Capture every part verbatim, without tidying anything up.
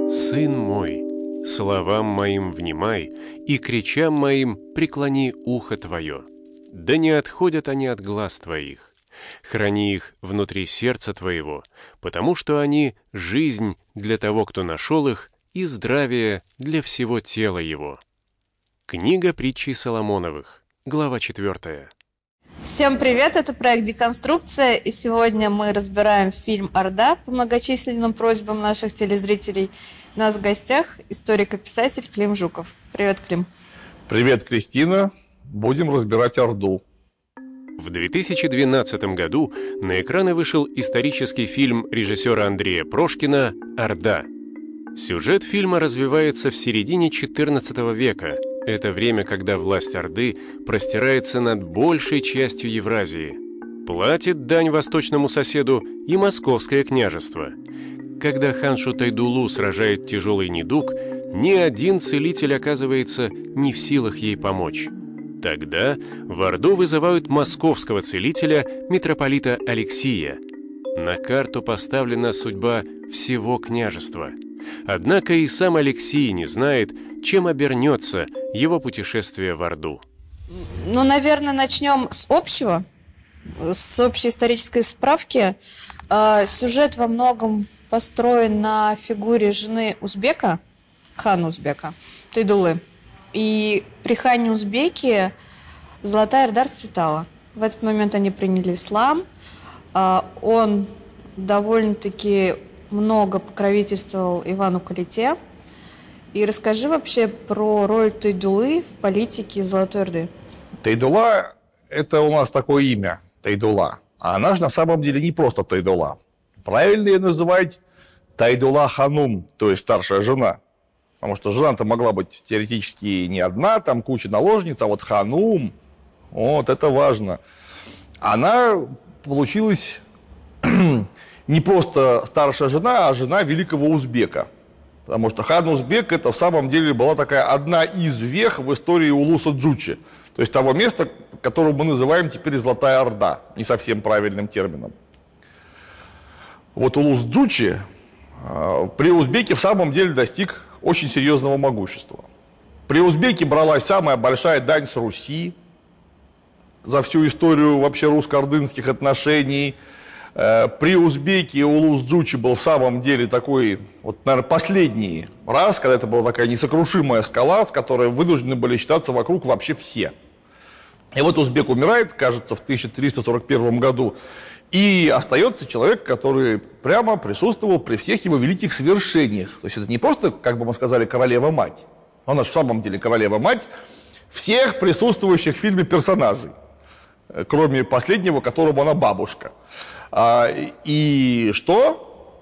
Сын мой, словам моим внимай, и кричам моим преклони ухо твое. Да не отходят они от глаз твоих. Храни их внутри сердца твоего, потому что они — жизнь для того, кто нашел их, и здравие для всего тела его. Книга притчей Соломоновых, глава четвертая. Всем привет, это проект «Деконструкция», и сегодня мы разбираем фильм «Орда» по многочисленным просьбам наших телезрителей. У нас в гостях историк и писатель Клим Жуков. Привет, Клим. Привет, Кристина. Будем разбирать «Орду». В две тысячи двенадцатом году на экраны вышел исторический фильм режиссера Андрея Прошкина «Орда». Сюжет фильма развивается в середине четырнадцатого века. Это время, когда власть Орды простирается над большей частью Евразии. Платит дань восточному соседу и Московское княжество. Когда хан Шутайдулу сражает тяжелый недуг, ни один целитель оказывается не в силах ей помочь. Тогда в Орду вызывают московского целителя митрополита Алексия. На карту поставлена судьба всего княжества. Однако и сам Алексий не знает, чем обернется его путешествие в Орду. Ну, наверное, начнем с общего, с общей исторической справки. Сюжет во многом построен на фигуре жены узбека, хана узбека, Тайдулы. И при хане узбеке Золотая Орда расцветала. В этот момент они приняли ислам. Он довольно-таки много покровительствовал Ивану Калите. И расскажи вообще про роль Тайдулы в политике Золотой Орды. Тайдула – это у нас такое имя, Тайдула. А она же на самом деле не просто Тайдула. Правильно ее называть Тайдула Ханум, то есть старшая жена. Потому что жена-то могла быть теоретически не одна, там куча наложниц, а вот Ханум, вот это важно. Она получилась не просто старшая жена, а жена великого узбека. Потому что хан Узбек это в самом деле была такая одна из вех в истории Улуса Джучи. То есть того места, которое мы называем теперь Золотая Орда. Не совсем правильным термином. Вот Улус Джучи э, при Узбеке в самом деле достиг очень серьезного могущества. При Узбеке бралась самая большая дань с Руси за всю историю вообще русско-ордынских отношений. При Узбеке Улус Джучи был в самом деле такой, вот, наверное, последний раз, когда это была такая несокрушимая скала, с которой вынуждены были считаться вокруг вообще все. И вот Узбек умирает, кажется, в тысяча триста сорок первом году, и остается человек, который прямо присутствовал при всех его великих свершениях. То есть это не просто, как бы мы сказали, королева-мать, она же в самом деле королева-мать всех присутствующих в фильме персонажей, кроме последнего, которому она бабушка. А, и что?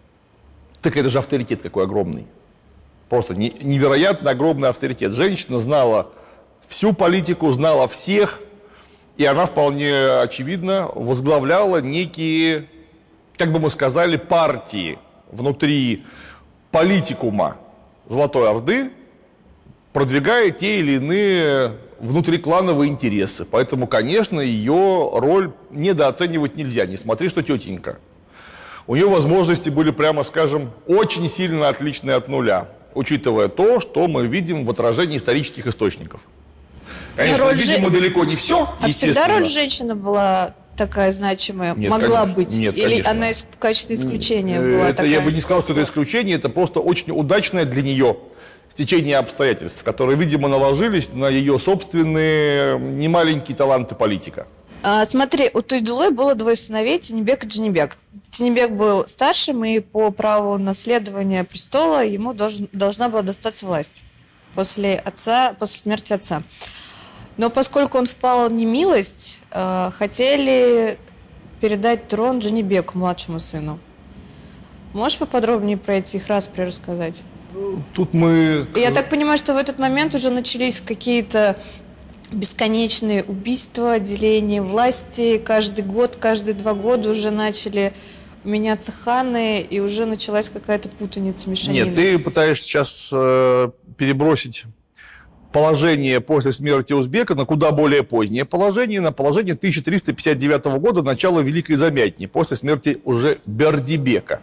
Так это же авторитет какой огромный. Просто не, невероятно огромный авторитет. Женщина знала всю политику, знала всех, и она вполне очевидно возглавляла некие, как бы мы сказали, партии внутри политикума Золотой Орды, продвигая те или иные внутриклановые интересы. Поэтому, конечно, ее роль недооценивать нельзя. Не смотри, что тетенька. У нее возможности были, прямо скажем, очень сильно отличные от нуля, учитывая то, что мы видим в отражении исторических источников. Конечно, роль видимо, же... далеко не все, а естественно. всегда роль женщины была такая значимая? Нет, могла конечно. быть? Нет, Или конечно. она в качестве исключения это, была такая? Я бы не сказал, что это исключение, это просто очень удачное для нее стечение обстоятельств, которые, видимо, наложились на ее собственные немаленькие таланты политика. А, смотри, у Тайдулы было двое сыновей, Тенебек и Джанибек. Тенебек был старшим, и по праву наследования престола ему должен, должна была достаться власть после, отца, после смерти отца. Но поскольку он впал в немилость, э, хотели передать трон Джанибеку, младшему сыну. Можешь поподробнее про эти их распри рассказать? Тут мы... Я так понимаю, что в этот момент уже начались какие-то бесконечные убийства, деление власти. Каждый год, каждые два года уже начали меняться ханы, и уже началась какая-то путаница, мешанина. Нет, ты пытаешься сейчас э, перебросить положение после смерти Узбека на куда более позднее положение, на положение тысяча триста пятьдесят девятого года, начала Великой Замятни, после смерти уже Бердибека.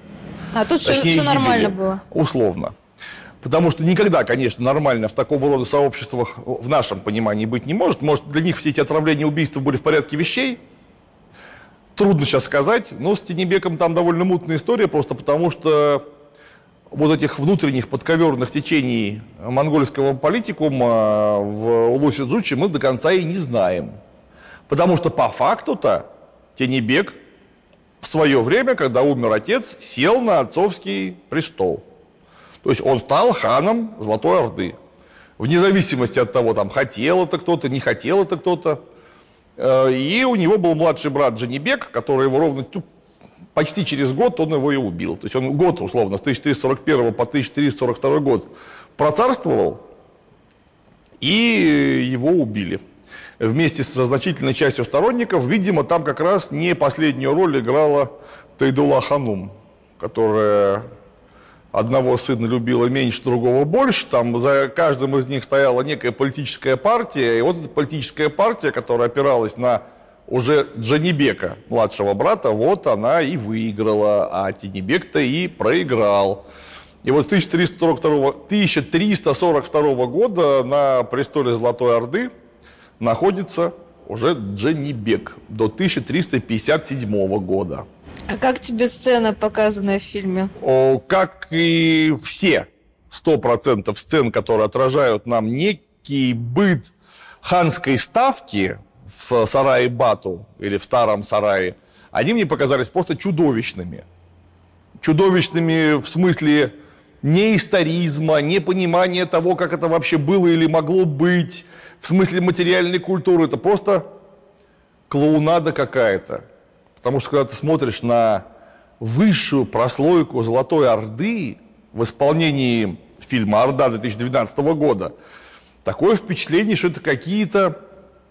А тут все, Точнее, все нормально гибели. было. Условно. Потому что никогда, конечно, нормально в такого рода сообществах в нашем понимании быть не может. Может, для них все эти отравления и убийства были в порядке вещей? Трудно сейчас сказать, но с Тенебеком там довольно мутная история, просто потому что вот этих внутренних подковерных течений монгольского политикума в Улусе-Джучи мы до конца и не знаем. Потому что по факту-то Тенебек в свое время, когда умер отец, сел на отцовский престол. То есть он стал ханом Золотой Орды. Вне зависимости от того, там, хотел это кто-то, не хотел это кто-то. И у него был младший брат Джанибек, который его ровно ну, почти через год он его и убил. То есть он год, условно, с тысяча триста сорок первого по тысяча триста сорок второй год процарствовал, и его убили. Вместе со значительной частью сторонников, видимо, там как раз не последнюю роль играла Тайдулла Ханум, которая одного сына любила меньше, другого больше. Там за каждым из них стояла некая политическая партия. И вот эта политическая партия, которая опиралась на уже Джанибека, младшего брата, вот она и выиграла, а Тенебек-то и проиграл. И вот с тысяча триста сорок второго, тысяча триста сорок второго года на престоле Золотой Орды находится уже Джанибек до тысяча триста пятьдесят седьмого года. А как тебе сцена, показанная в фильме? О, как и все сто процентов сцен, которые отражают нам некий быт ханской ставки в сарае Бату или в старом сарае, они мне показались просто чудовищными. Чудовищными в смысле не историзма, не понимания того, как это вообще было или могло быть, в смысле материальной культуры. Это просто клоунада какая-то. Потому что когда ты смотришь на высшую прослойку Золотой Орды в исполнении фильма «Орда» две тысячи двенадцатого года, такое впечатление, что это какие-то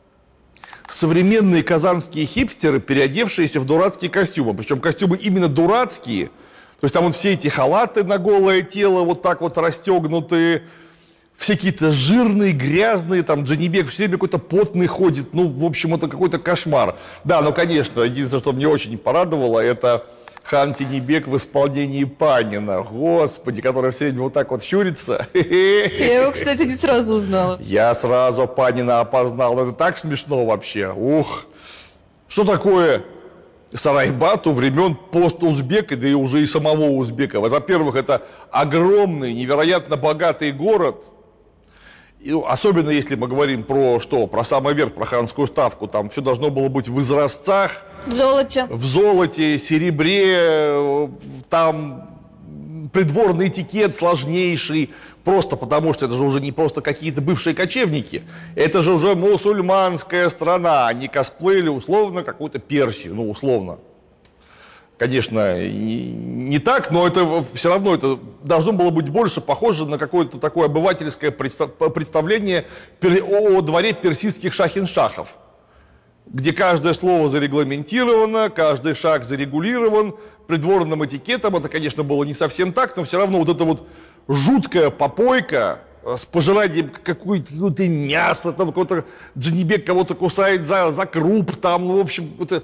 современные казанские хипстеры, переодевшиеся в дурацкие костюмы. Причем костюмы именно дурацкие. То есть там вот все эти халаты на голое тело вот так вот расстегнутые, все какие-то жирные, грязные, там Джанибек все время какой-то потный ходит, ну, в общем, это какой-то кошмар. Да, ну, конечно, единственное, что мне очень порадовало, это хан Тенебек в исполнении Панина, господи, который все время вот так вот щурится. Я его, кстати, не сразу узнала. Я сразу Панина опознал, но это так смешно вообще, ух. Что такое Сарай-Бату времен пост-Узбека, да и уже и самого Узбека? Во-первых, это огромный, невероятно богатый город. И, особенно если мы говорим про что? Про самый верх, про ханскую ставку. Там все должно было быть в изразцах. В золоте. В золоте, серебре, там придворный этикет сложнейший. Просто потому, что это же уже не просто какие-то бывшие кочевники. Это же уже мусульманская страна. Они косплеили условно какую-то Персию. Ну, условно. Конечно, не, не так, но это все равно это должно было быть больше похоже на какое-то такое обывательское представление о дворе персидских шахиншахов, где каждое слово зарегламентировано, каждый шаг зарегулирован придворным этикетом. Это, конечно, было не совсем так, но все равно вот эта вот жуткая попойка с пожиранием какого-то мяса, там какой-то Джанибек кого-то кусает за, за круп, там, ну, в общем, это...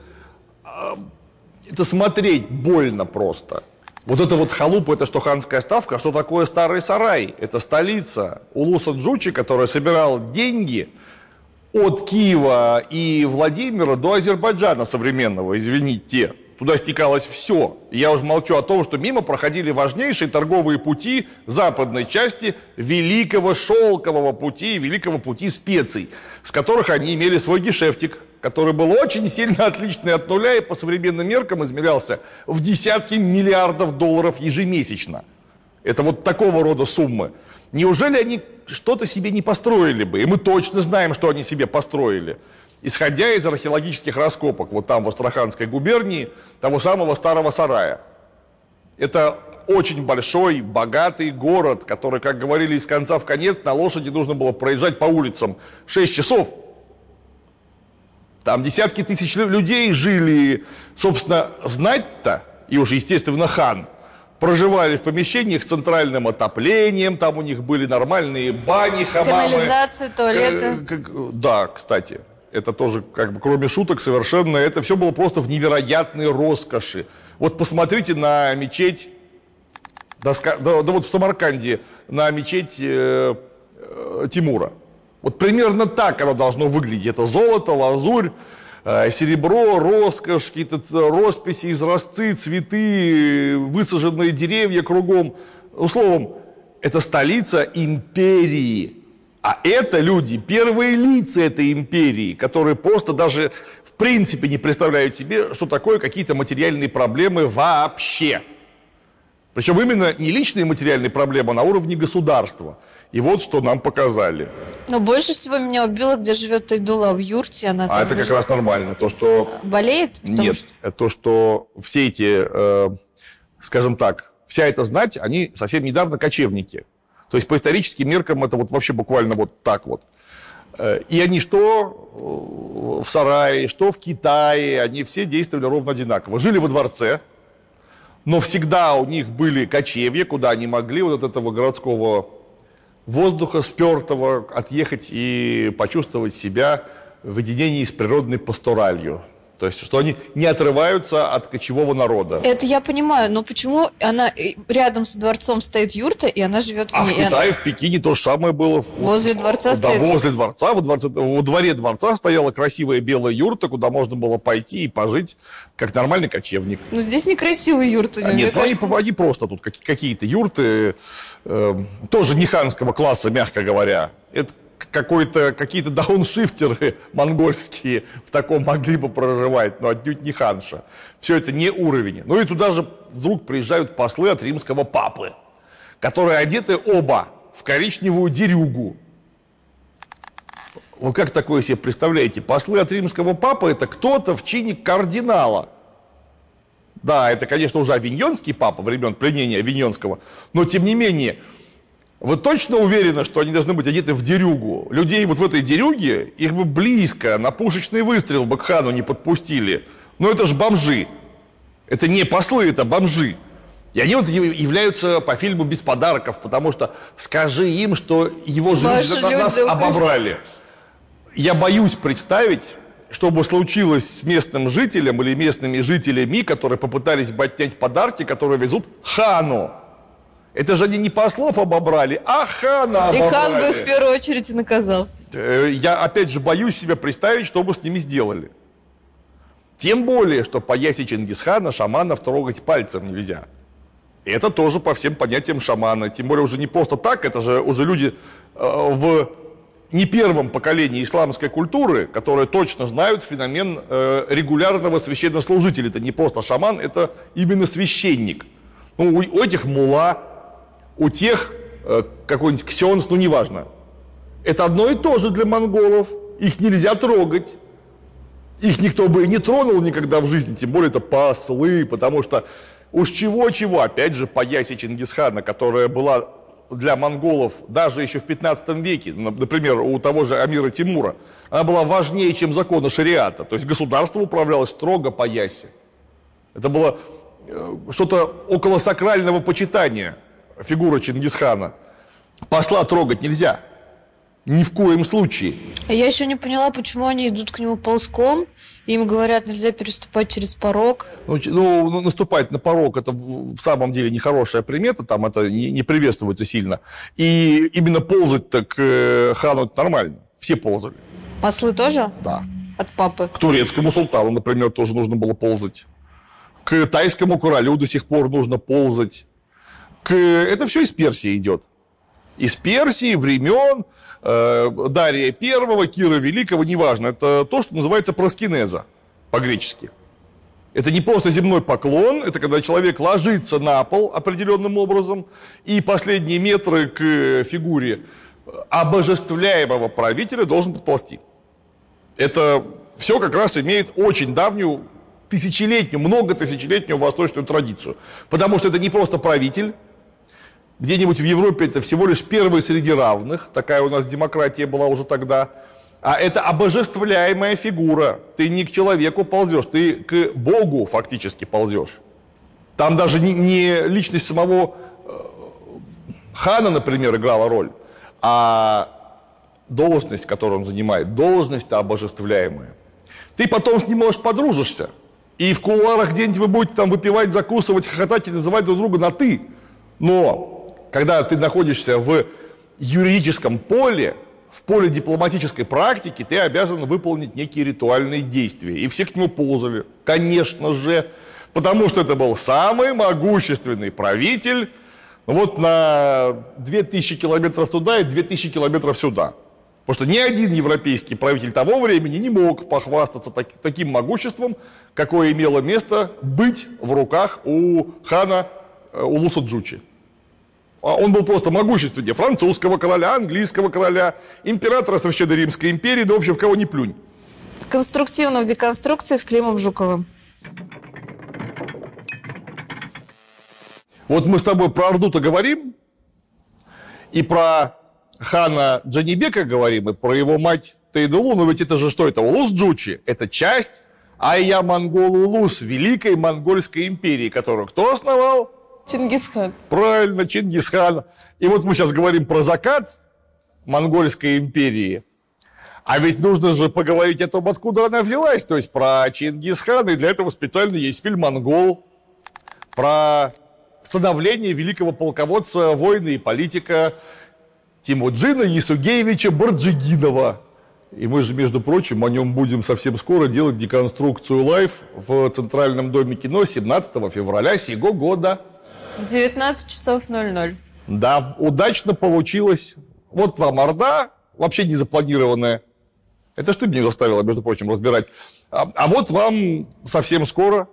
Это смотреть больно просто. Вот это вот халупа, это что ханская ставка, а что такое старый сарай? Это столица Улуса-Джучи, которая собирала деньги от Киева и Владимира до Азербайджана современного, извините. Туда стекалось все. Я уже молчу о том, что мимо проходили важнейшие торговые пути западной части Великого Шелкового пути, Великого пути специй, с которых они имели свой гешефтик, который был очень сильно отличный от нуля и по современным меркам измерялся в десятки миллиардов долларов ежемесячно. Это вот такого рода суммы. Неужели они что-то себе не построили бы? И мы точно знаем, что они себе построили. Исходя из археологических раскопок, вот там в Астраханской губернии, того самого старого сарая. Это очень большой, богатый город, который, как говорили, из конца в конец на лошади нужно было проезжать по улицам шесть часов. Там десятки тысяч людей жили, собственно, знать-то, и уж, естественно, хан, проживали в помещениях с центральным отоплением, там у них были нормальные бани, хамамы. Канализация, туалеты. Да, кстати, это тоже, как бы, кроме шуток, совершенно, это все было просто в невероятной роскоши. Вот посмотрите на мечеть Да, да, да вот в Самарканде на мечеть э, э, Тимура. Вот примерно так оно должно выглядеть. Это золото, лазурь, э, серебро, роскошь, какие-то росписи, изразцы, цветы, высаженные деревья кругом. Условом, это столица империи. А это люди, первые лица этой империи, которые просто даже в принципе не представляют себе, что такое какие-то материальные проблемы вообще. Причем именно не личные материальные проблемы, а на уровне государства. И вот что нам показали. Но больше всего меня убило, где живет Айдула, в юрте. Она А это как раз нормально. То, что... болеет? Нет, Что... то, что все эти, э, скажем так, вся эта знать, они совсем недавно кочевники. То есть по историческим меркам это вот вообще буквально вот так вот. И они что в Сарае, что в Китае, они все действовали ровно одинаково. Жили во дворце, но всегда у них были кочевья, куда они могли вот от этого городского воздуха спертого отъехать и почувствовать себя в единении с природной пасторалью. То есть, что они не отрываются от кочевого народа. Это я понимаю, но почему она рядом с дворцом стоит юрта, и она живет в ней? А в Китае, в Пекине то же самое было. Возле дворца да, стоит? возле дворца, во, дворце, во дворе дворца стояла красивая белая юрта, куда можно было пойти и пожить, как нормальный кочевник. Ну, здесь некрасивый юрт у него, А нет, ну, кажется... они, они просто тут какие-то юрты, э, тоже не ханского класса, мягко говоря. Это какой-то, какие-то дауншифтеры монгольские в таком могли бы проживать, но отнюдь не ханша. Все это не уровень. Ну и туда же вдруг приезжают послы от римского папы, которые одеты оба в коричневую дерюгу. Вы как такое себе представляете? Послы от римского папы — это кто-то в чине кардинала. Да, это, конечно, уже авиньонский папа, времен пленения Авиньонского, но тем не менее... Вы точно уверены, что они должны быть одеты в дерюгу? Людей вот в этой дерюге, их бы близко, на пушечный выстрел бы к хану не подпустили. Но это же бомжи. Это не послы, это бомжи. И они вот являются по фильму без подарков, потому что скажи им, что его же люди на нас обобрали. Я боюсь представить, что бы случилось с местным жителем или местными жителями, которые попытались бы отнять подарки, которые везут хану. Это же они не послов обобрали, а хана обобрали. И хан бы их в первую очередь и наказал. Я опять же боюсь себе представить, что бы с ними сделали. Тем более, что по ясе Чингисхана шаманов трогать пальцем нельзя. И это тоже по всем понятиям шамана. Тем более уже не просто так, это же уже люди э, в не первом поколении исламской культуры, которые точно знают феномен э, регулярного священнослужителя. Это не просто шаман, это именно священник. Ну, у, у этих мулла, у тех э, какой-нибудь ксенс, ну неважно. Это одно и то же для монголов. Их нельзя трогать. Их никто бы и не тронул никогда в жизни, тем более это послы, потому что уж чего-чего, опять же, по ясе Чингисхана, которая была для монголов даже еще в пятнадцатом веке, например, у того же Амира Тимура, она была важнее, чем законы шариата. То есть государство управлялось строго по ясе. Это было что-то около сакрального почитания фигуры Чингисхана. Посла трогать нельзя. Ни в коем случае. Я еще не поняла, почему они идут к нему ползком. Им говорят, нельзя переступать через порог. Ну, ну наступать на порог — это в, в самом деле нехорошая примета, там это не, не приветствуется сильно. И именно ползать-то к э, хану нормально. Все ползали. Послы тоже? Да. От папы? К турецкому султану, например, тоже нужно было ползать. К тайскому королю до сих пор нужно ползать. К... Это все из Персии идет. Из Персии времен э, Дария Первого, Кира Великого, неважно. Это то, что называется проскинеза по-гречески. Это не просто земной поклон, это когда человек ложится на пол определенным образом, и последние метры к фигуре обожествляемого правителя должен подползти. Это все как раз имеет очень давнюю, тысячелетнюю, многотысячелетнюю восточную традицию. Потому что это не просто правитель. Где-нибудь в Европе это всего лишь первый среди равных. Такая у нас демократия была уже тогда. А это обожествляемая фигура. Ты не к человеку ползешь, ты к Богу фактически ползешь. Там даже не, не личность самого э, хана, например, играла роль, а должность, которую он занимает. Должность-то обожествляемая. Ты потом с ним, может, подружишься. И в кулуарах где-нибудь вы будете там выпивать, закусывать, хохотать и называть друг друга на «ты». Но когда ты находишься в юридическом поле, в поле дипломатической практики, ты обязан выполнить некие ритуальные действия. И все к нему ползали, конечно же, потому что это был самый могущественный правитель вот на две тысячи километров туда и две тысячи километров сюда. Потому что ни один европейский правитель того времени не мог похвастаться так, таким могуществом, какое имело место быть в руках у хана Улуса Джучи. Он был просто могущественнее французского короля, английского короля, императора Священной Римской империи, да в общем, в кого ни плюнь. Конструктивно в деконструкции с Климом Жуковым. Вот мы с тобой про Орду-то говорим, и про хана Джанибека говорим, и про его мать Тейдулу, но ведь это же что это? Улус Джучи, это часть Айя Монгол Улус, Великой Монгольской империи, которую кто основал? Чингисхан. Правильно, Чингисхан. И вот мы сейчас говорим про закат Монгольской империи, а ведь нужно же поговорить о том, откуда она взялась, то есть про Чингисхана, и для этого специально есть фильм «Монгол», про становление великого полководца, воина и политика Тимуджина Ясугеевича Борджигинова. И мы же, между прочим, о нем будем совсем скоро делать деконструкцию лайв в Центральном доме кино семнадцатого февраля сего года. В девятнадцать часов ноль ноль. Да, удачно получилось. Вот вам Орда, вообще не запланированная. Это что ты меня заставила, между прочим, разбирать. А, а вот вам совсем скоро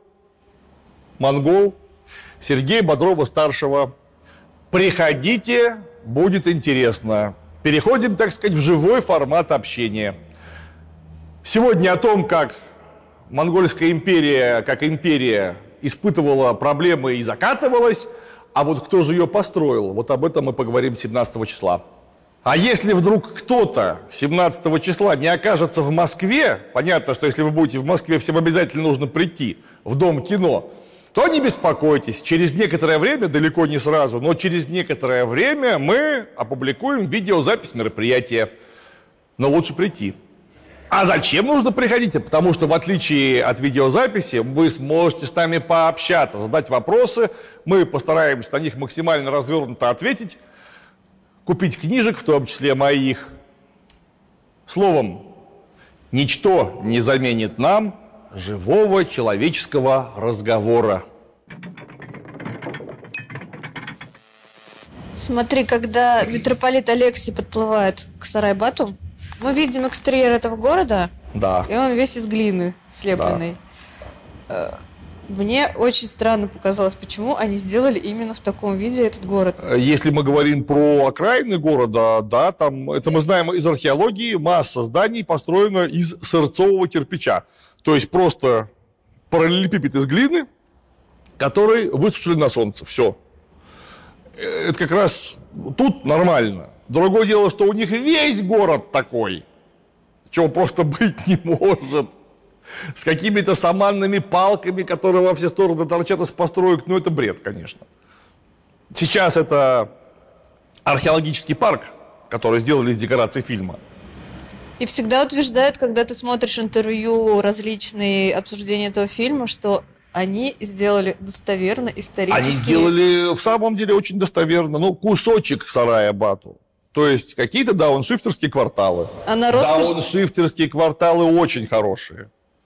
монгол Сергея Бодрова-старшего. Приходите, будет интересно. Переходим, так сказать, в живой формат общения. Сегодня о том, как Монгольская империя, как империя, испытывала проблемы и закатывалась, а вот кто же ее построил, вот об этом мы поговорим семнадцатого числа. А если вдруг кто-то семнадцатого числа не окажется в Москве, понятно, что если вы будете в Москве, всем обязательно нужно прийти в Дом кино, то не беспокойтесь, через некоторое время, далеко не сразу, но через некоторое время мы опубликуем видеозапись мероприятия. Но лучше прийти. А зачем нужно приходить? Потому что в отличие от видеозаписи вы сможете с нами пообщаться, задать вопросы, мы постараемся на них максимально развернуто ответить, купить книжек, в том числе моих. Словом, ничто не заменит нам живого человеческого разговора. Смотри, когда митрополит Алексий подплывает к Сарай-Бату, мы видим экстерьер этого города, Да. и он весь из глины слепленный. Да. Мне очень странно показалось, почему они сделали именно в таком виде этот город. Если мы говорим про окраины города, да, там, это мы знаем из археологии, масса зданий построена из сырцового кирпича. То есть просто параллелепипед из глины, который высушили на солнце. Все. Это как раз тут нормально. Другое дело, что у них весь город такой, чего просто быть не может. С какими-то саманными палками, которые во все стороны торчат из построек. Ну, это бред, конечно. Сейчас это археологический парк, который сделали из декораций фильма. И всегда утверждают, когда ты смотришь интервью, различные обсуждения этого фильма, что они сделали достоверно, исторически. Они сделали в самом деле очень достоверно. Ну, кусочек Сарая-Бату. То есть какие-то дауншифтерские кварталы. А на роскошь... Дауншифтерские кварталы очень хорошие.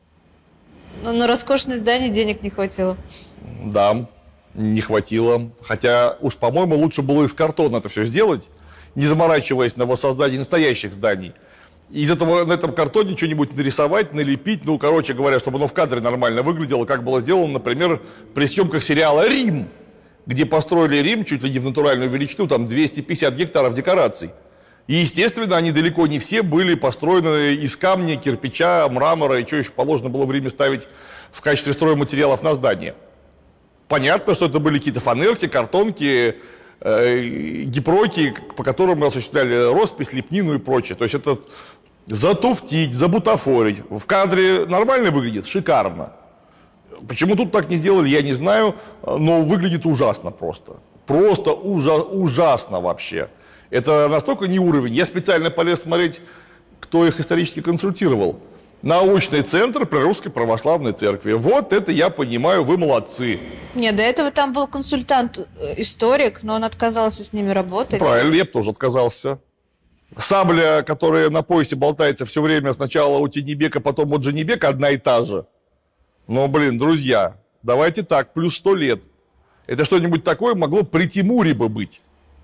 Но на роскошное здание денег не хватило. Да, не хватило. Хотя уж, по-моему, лучше было из картона это все сделать, не заморачиваясь на воссоздании настоящих зданий. Из этого на этом картоне что-нибудь нарисовать, налепить, ну, короче говоря, чтобы оно в кадре нормально выглядело, как было сделано, например, при съемках сериала «Рим», где построили Рим чуть ли не в натуральную величину, там двести пятьдесят гектаров декораций. И, естественно, они далеко не все были построены из камня, кирпича, мрамора и что еще положено было в Риме ставить в качестве стройматериалов на здание. Понятно, что это были какие-то фанерки, картонки, э, гипроки, по которым мы осуществляли роспись, лепнину и прочее. То есть это затуфтить, забутафорить. В кадре нормально выглядит? Шикарно. Почему тут так не сделали, я не знаю, но выглядит ужасно просто. Просто ужа- ужасно вообще. Это настолько не уровень. Я специально полез смотреть, кто их исторически консультировал. Научный центр при Русской Православной Церкви. Вот это я понимаю, вы молодцы. Нет, до этого там был консультант-историк, но он отказался с ними работать. Правильно, я бы тоже отказался. Сабля, которая на поясе болтается все время, сначала у Тенебека, потом у Джанибека, одна и та же. Но, блин, друзья, давайте так, плюс сто лет. Это что-нибудь такое могло при Тимуре бы быть.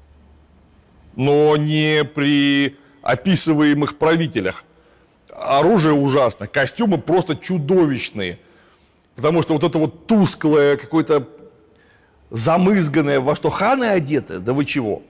Но не при описываемых правителях. Оружие ужасно, костюмы просто чудовищные. Потому что вот это вот тусклое, какое-то замызганное, во что ханы одеты, да вы чего?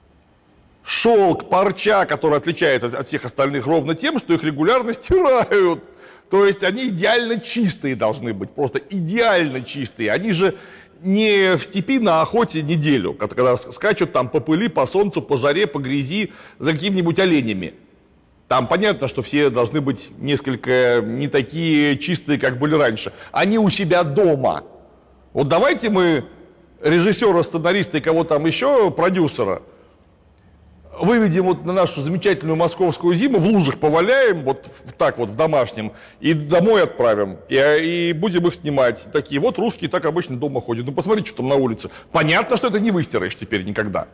Шелк, парча, который отличается от всех остальных ровно тем, что их регулярно стирают. То есть они идеально чистые должны быть, просто идеально чистые. Они же не в степи на охоте неделю, когда скачут там по пыли, по солнцу, по жаре, по грязи за какими-нибудь оленями. Там понятно, что все должны быть несколько не такие чистые, как были раньше. Они у себя дома. Вот давайте мы режиссера, сценариста и кого там еще, продюсера, выведем вот на нашу замечательную московскую зиму, в лужах поваляем, вот так вот в домашнем, и домой отправим, и, и будем их снимать. Такие, вот русские так обычно дома ходят. Ну посмотрите, что там на улице. Понятно, что это не выстираешь теперь никогда.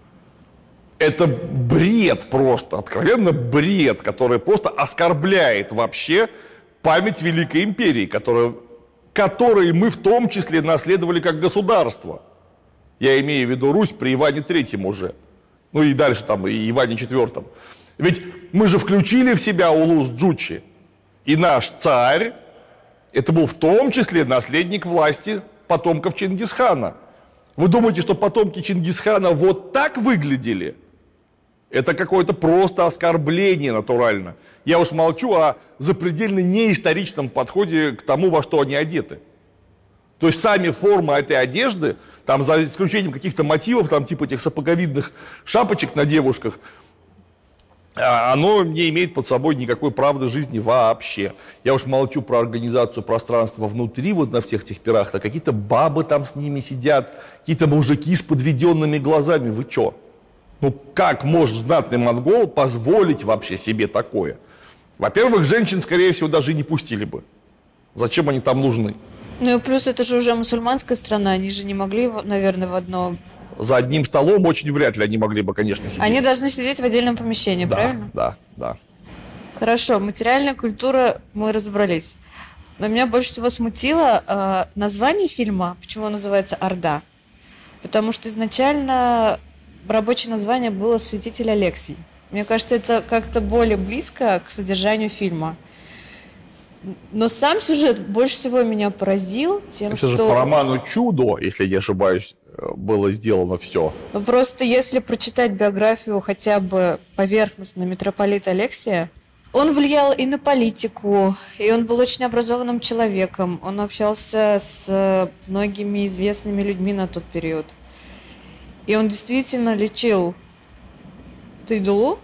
Это бред просто, откровенно бред, который просто оскорбляет вообще память Великой Империи, которая, которой мы в том числе наследовали как государство. Я имею в виду Русь при Иване Третьем уже. Ну и дальше там, и Иване Четвертом. Ведь мы же включили в себя Улус Джучи. И наш царь, это был в том числе наследник власти потомков Чингисхана. Вы думаете, что потомки Чингисхана вот так выглядели? Это какое-то просто оскорбление натурально. Я уж молчу о запредельно неисторичном подходе к тому, во что они одеты. То есть сами формы этой одежды, там за исключением каких-то мотивов, там типа этих сапоговидных шапочек на девушках, оно не имеет под собой никакой правды жизни вообще. Я уж молчу про организацию пространства внутри, вот на всех этих пирах-то, какие-то бабы там с ними сидят, какие-то мужики с подведенными глазами. Вы чё? Ну как может знатный монгол позволить вообще себе такое? Во-первых, женщин, скорее всего, даже и не пустили бы. Зачем они там нужны? Ну и плюс это же уже мусульманская страна, они же не могли, наверное, в одно... За одним столом очень вряд ли они могли бы, конечно, сидеть. Они должны сидеть в отдельном помещении, да, правильно? Да, да. Хорошо, материальная культура, мы разобрались. Но меня больше всего смутило э, название фильма, почему он называется «Орда». Потому что изначально рабочее название было «Святитель Алексий». Мне кажется, это как-то более близко к содержанию фильма. Но сам сюжет больше всего меня поразил тем, Это что... же по роману «Чудо», если не ошибаюсь, было сделано все. Ну, просто если прочитать биографию хотя бы поверхностно митрополита Алексия, он влиял и на политику, и он был очень образованным человеком. Он общался с многими известными людьми на тот период. И он действительно лечил Тайдулу,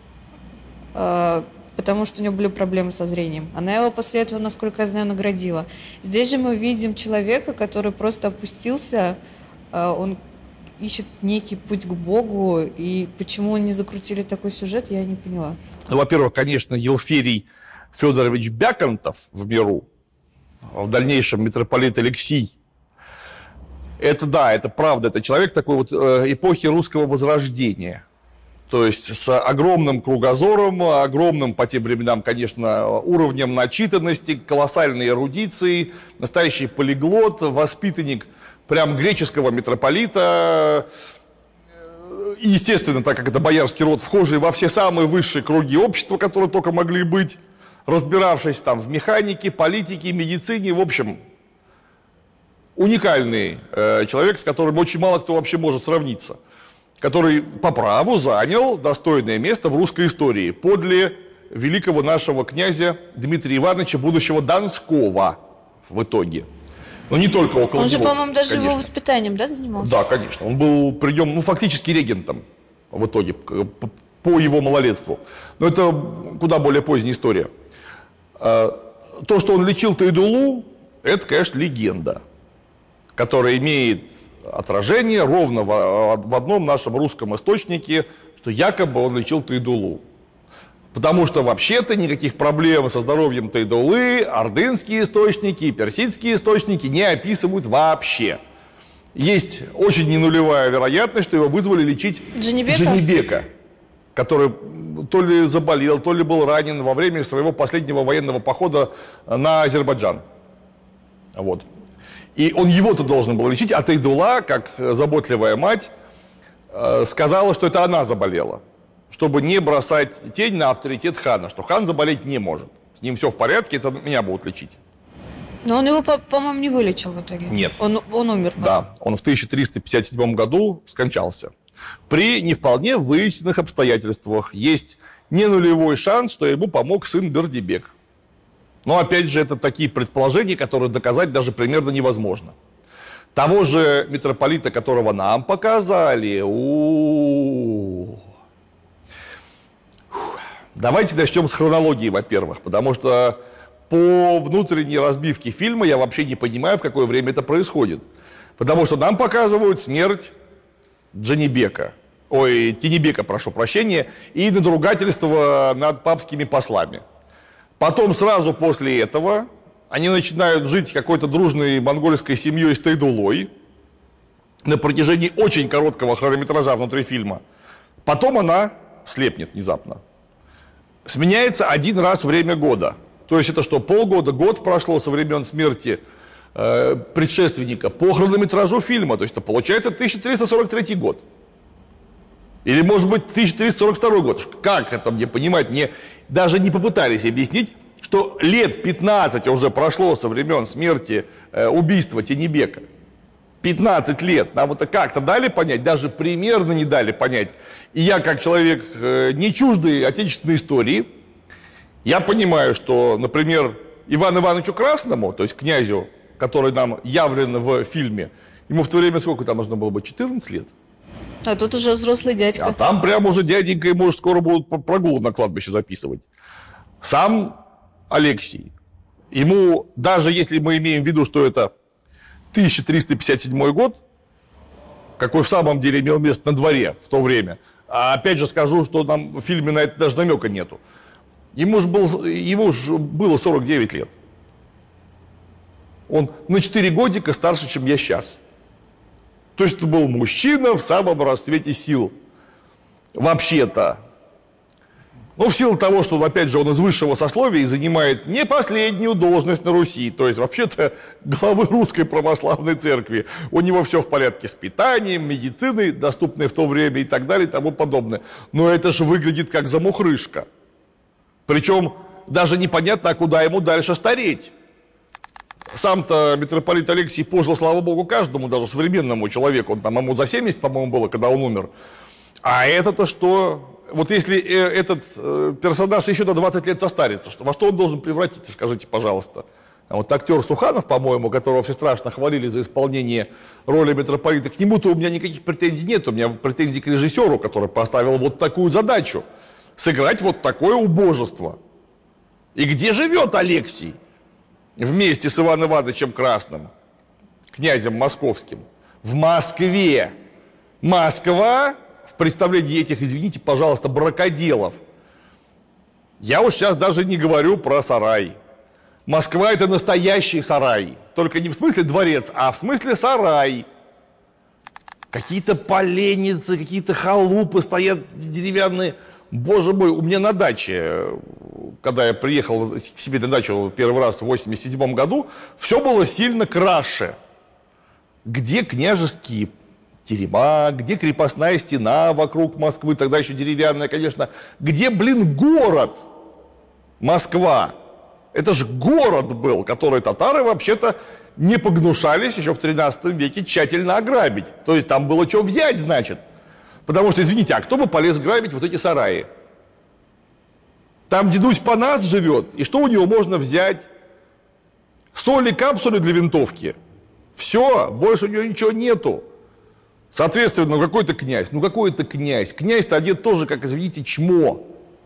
э, потому что у него были проблемы со зрением. Она его после этого, насколько я знаю, наградила. Здесь же мы видим человека, который просто опустился, э, он ищет некий путь к Богу, и почему не закрутили такой сюжет, я не поняла. Ну, во-первых, конечно, Елферий Федорович Бяконтов в миру, в дальнейшем митрополит Алексий. Это да, это правда, это человек такой вот э, эпохи русского возрождения. То есть с огромным кругозором, огромным по тем временам, конечно, уровнем начитанности, колоссальной эрудиции, настоящий полиглот, воспитанник прям греческого митрополита. И, естественно, так как это боярский род, вхожий во все самые высшие круги общества, которые только могли быть, разбиравшись там в механике, политике, медицине, в общем, уникальный э, человек, с которым очень мало кто вообще может сравниться, который по праву занял достойное место в русской истории подле великого нашего князя Дмитрия Ивановича, будущего Донского в итоге. Но не только около него. Он же, по-моему, даже конечно. его воспитанием, да, занимался? Да, конечно. Он был при нем, ну, фактически регентом в итоге, по его малолетству. Но это куда более поздняя история. То, что он лечил Тайдулу, это, конечно, легенда, которая имеет отражение ровно в одном нашем русском источнике, что якобы он лечил Тайдулу. Потому что вообще-то никаких проблем со здоровьем Тайдуллы ордынские источники и персидские источники не описывают вообще. Есть очень ненулевая вероятность, что его вызвали лечить Джанибека? Джанибека, который то ли заболел, то ли был ранен во время своего последнего военного похода на Азербайджан. Вот. И он его-то должен был лечить, а Тайдулла, как заботливая мать, сказала, что это она заболела, чтобы не бросать тень на авторитет хана, что хан заболеть не может. С ним все в порядке, это меня будут лечить. Но он его, по-моему, не вылечил в итоге. Нет. Он, он умер. Да, он в тысяча триста пятьдесят седьмом году скончался. При не вполне выясненных обстоятельствах. Есть не нулевой шанс, что ему помог сын Бердибек. Но, опять же, это такие предположения, которые доказать даже примерно невозможно. Того же митрополита, которого нам показали, у-у-у. Давайте начнем с хронологии, во-первых, потому что по внутренней разбивке фильма я вообще не понимаю, в какое время это происходит. Потому что нам показывают смерть Джанибека, ой, Тенебека, прошу прощения, и надругательство над папскими послами. Потом сразу после этого они начинают жить какой-то дружной монгольской семьей с Тайдуллой на протяжении очень короткого хронометража внутри фильма. Потом она слепнет внезапно. Сменяется один раз время года. То есть это что, полгода, год прошло со времен смерти э, предшественника по хронометражу фильма. То есть это получается тысяча триста сорок третий год. Или может быть тысяча триста сорок второй год. Как это мне понимать? Мне даже не попытались объяснить, что лет пятнадцать уже прошло со времен смерти, э, убийства Тенебека. пятнадцать лет. Нам это как-то дали понять, даже примерно не дали понять. И я, как человек э, не чуждый отечественной истории, я понимаю, что, например, Ивану Ивановичу Красному, то есть князю, который нам явлен в фильме, ему в то время сколько там должно было быть, четырнадцать лет? А тут уже взрослый дядька. А там прям уже дяденька и, может, скоро будут прогулы на кладбище записывать. Сам Алексий, ему, даже если мы имеем в виду, что это тысяча триста пятьдесят седьмой год, какой в самом деле имел место на дворе в то время, а опять же скажу, что нам в фильме на это даже намека нету, ему же был, ему ж было сорок девять лет. Он на четыре годика старше, чем я сейчас. То есть это был мужчина в самом расцвете сил. Вообще-то. Но в силу того, что, опять же, он из высшего сословия и занимает не последнюю должность на Руси, то есть вообще-то главы Русской Православной Церкви, у него все в порядке с питанием, медициной, доступной в то время и так далее и тому подобное. Но это же выглядит как замухрышка. Причем даже непонятно, а куда ему дальше стареть. Сам-то митрополит Алексий пожил, слава богу, каждому, даже современному человеку. Он там, ему за семьдесят, по-моему, было, когда он умер. А это-то что? Вот если этот э, персонаж еще на двадцать лет состарится, что, во что он должен превратиться, скажите, пожалуйста? А вот актер Суханов, по-моему, которого все страшно хвалили за исполнение роли митрополита, к нему-то у меня никаких претензий нет. У меня претензий к режиссеру, который поставил вот такую задачу. Сыграть вот такое убожество. И где живет Алексий? Вместе с Иваном Ивановичем Красным, князем московским. В Москве. Москва, в представлении этих, извините, пожалуйста, бракоделов. Я уж сейчас даже не говорю про сарай. Москва — это настоящий сарай. Только не в смысле дворец, а в смысле сарай. Какие-то поленницы, какие-то халупы стоят деревянные. Боже мой, у меня на даче, когда я приехал к себе на дачу первый раз в восемьдесят седьмом году, все было сильно краше. Где княжеские терема, где крепостная стена вокруг Москвы, тогда еще деревянная, конечно. Где, блин, город Москва? Это же город был, который татары вообще-то не погнушались еще в тринадцатом веке тщательно ограбить. То есть там было что взять, значит. Потому что, извините, а кто бы полез грабить вот эти сараи? Там дедусь Панас живет, и что у него можно взять? Соли, капсулы для винтовки. Все, больше у него ничего нету. Соответственно, ну какой-то князь, ну какой-то князь. Князь-то одет тоже, как, извините, чмо.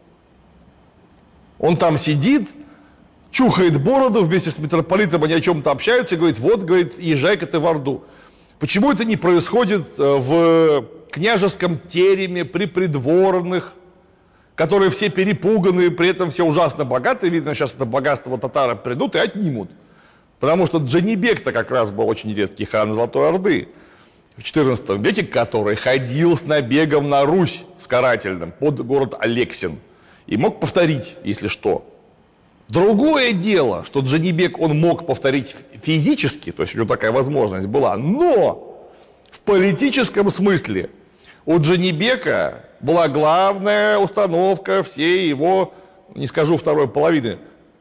Он там сидит, чухает бороду, вместе с митрополитом они о чем-то общаются, и говорит, вот, говорит, езжай-ка ты в Орду. Почему это не происходит в княжеском тереме, при придворных, которые все перепуганы, при этом все ужасно богатые. Видно, сейчас это богатство татары придут и отнимут. Потому что Джанибек-то как раз был очень редкий хан Золотой Орды в четырнадцатом веке, который ходил с набегом на Русь с карательным под город Алексин и мог повторить, если что. Другое дело, что Джанибек он мог повторить физически, то есть у него такая возможность была, но в политическом смысле у Джанибека была главная установка всей его, не скажу второй половины,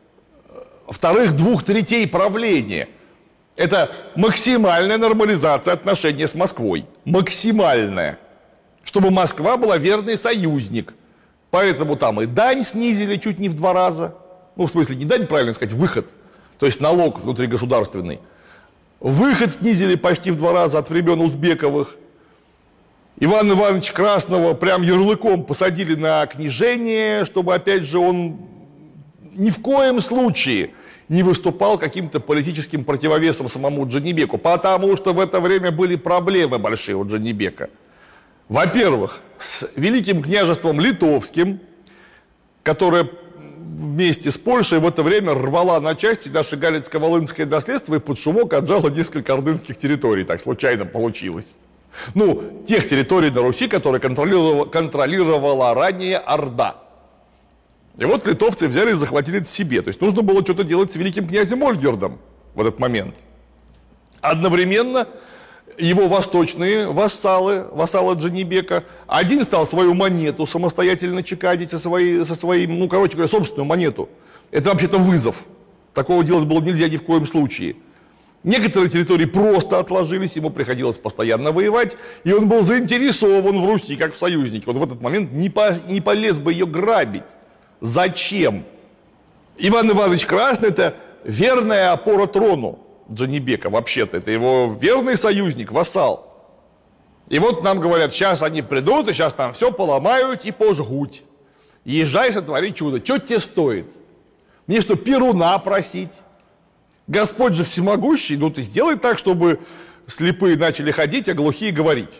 вторых двух третей правления. Это максимальная нормализация отношений с Москвой. Максимальная. Чтобы Москва была верный союзник. Поэтому там и дань снизили чуть не в два раза. Ну, в смысле, не дань, правильно сказать, выход. То есть налог внутригосударственный. Выход снизили почти в два раза от времен Узбековых. Ивана Ивановича Красного прям ярлыком посадили на княжение, чтобы, опять же, он ни в коем случае не выступал каким-то политическим противовесом самому Джанибеку, потому что в это время были проблемы большие у Джанибека. Во-первых, с Великим княжеством Литовским, которое вместе с Польшей в это время рвала на части наше галицко-волынское наследство и под шумок отжала несколько ордынских территорий. Так случайно получилось. Ну, тех территорий на Руси, которые контролировала, контролировала ранее Орда. И вот литовцы взяли и захватили это себе. То есть нужно было что-то делать с великим князем Ольгердом в этот момент. Одновременно его восточные вассалы, вассалы Джанибека, один стал свою монету самостоятельно чеканить со, своей, со своим, ну, короче говоря, собственную монету. Это вообще-то вызов. Такого делать было нельзя ни в коем случае. Некоторые территории просто отложились, ему приходилось постоянно воевать, и он был заинтересован в Руси, как в союзнике. Он в этот момент не, по, не полез бы ее грабить. Зачем? Иван Иванович Красный – это верная опора трону Джанибека, вообще-то. Это его верный союзник, вассал. И вот нам говорят, сейчас они придут, и сейчас там все поломают и пожгут. Езжай, сотвори чудо. Что тебе стоит? Мне что, Перуна просить? Господь же всемогущий, ну ты сделай так, чтобы слепые начали ходить, а глухие говорить.